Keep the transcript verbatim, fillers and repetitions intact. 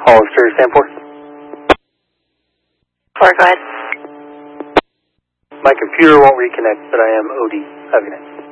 Hollister, Stanford. Four, go ahead. My computer won't reconnect, but I am O D. Have a good night.